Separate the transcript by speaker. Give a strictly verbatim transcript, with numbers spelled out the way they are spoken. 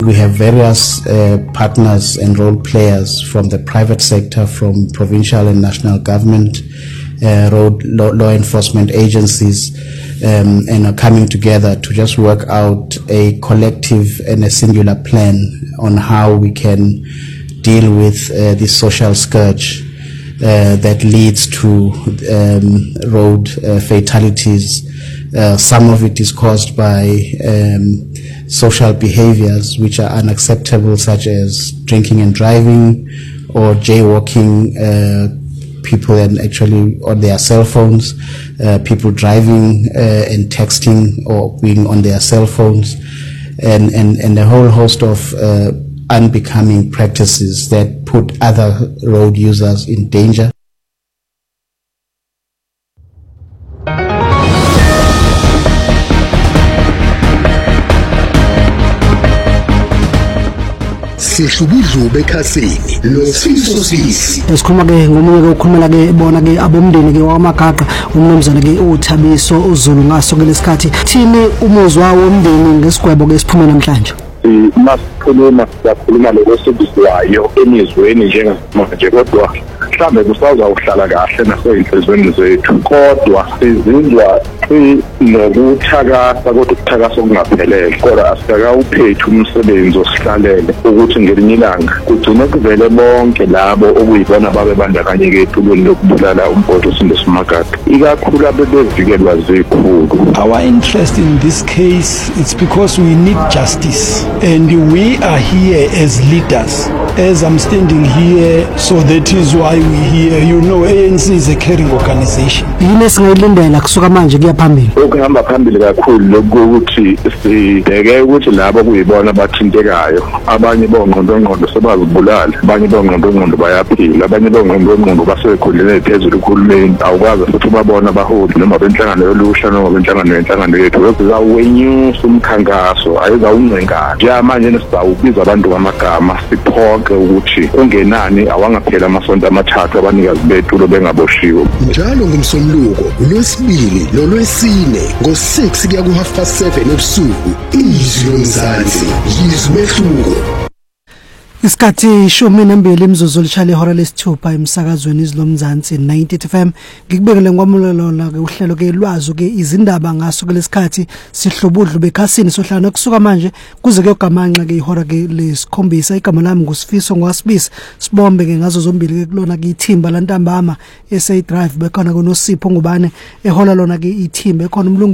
Speaker 1: we have various uh, partners and role players from the private sector, from provincial and national government, uh, road law, law enforcement agencies, um, and are coming together to just work out a collective and a singular plan on how we can deal with uh, this social scourge uh, that leads to um, road uh, fatalities. Uh, some of it is caused by um, social behaviors which are unacceptable, such as drinking and driving or jaywalking, uh, people and actually on their cell phones, uh, people driving uh, and texting or being on their cell phones, and, and, and a whole host of uh, unbecoming practices that put other road users in danger.
Speaker 2: Sihlubudlu bekhasini lo Sifiso Sisi.
Speaker 3: Esikhuluma ke ngomunye ke ukhulumela ke bona ke abomndeni ke wamagaqa umnomzana ke uThabiso uZulu ngaso ke lesikhathi thini umuzwa womndeni ngesigwebo ke siphume namhlanje.
Speaker 4: Masikhuluma siyakhuluma lokusebenziswayo emizweni njengamanje kodwa mhlambe kusaza ukuhlala kahle naseyinhlizweni zethu kodwa sizindwa nokuthakasa kodwa ukuthakasa okungaphelele kodwa asikawuphethe umsebenzi osihlalele ukuthi ngelinye ilanga kugcine kuvele bonke labo okuyibona babebandakanyeke ethubeni lokubulala umbhoti uSindiso Magaqa ikakhulu abebevikelwa zikhulu.
Speaker 5: Our interest in this case, it's because we need justice and we are here as leaders. As I'm standing here, so that is why we here. You know, A N C is a caring organization.
Speaker 3: Yini singayilindela kusuka manje kuya phambili?
Speaker 4: Ukuhamba phambili kakhulu lokuthi sibheke ukuthi labo kuyibona abathintekayo, abanye bongqondo ngqondo sebazibulala, abanye bongqondo ngqondo bayaphila, abanye bongqondo ngqondo basekhulile phezulu kuhulumeni, awukwazi futhi babona abaholi noma benhlangano yolusha noma benhlangano yenhlangano yethu. Uzawuwenyusa umkhankaso, ayizawuncenkana. Nje manje nesizawubiza abantu ngamagama siphoke ukuthi ungenani awangaphela amasonto amathathu abanikazi bethu lo bengaboshiwe.
Speaker 2: Njalo ngomsombuluko uLwesibili noLwesine ngo six kuya ku half past seven ebusuku izwi lomzansi yizwe mehluko.
Speaker 3: Isikhathi ishumi nambili imzuzu lichale ihora lesithupha emsakazweni izilomzansi ninety F M ngikubekele ngwamulelo la ke uhlelo ke lwazo ke izindaba ngaso ke lesikhathi sihlobudlu bekhasini sohlana kusuka manje kuze ke ugamanxa ke ihora ke lesikhombisa igama lami nguSifiso ngwasibisi sibombe ke ngazo zombili ke kulona ke ithimba lantambama S A Drive bekhona kuNosipho ngubane ehola lona ke ithimba ekhona umlungu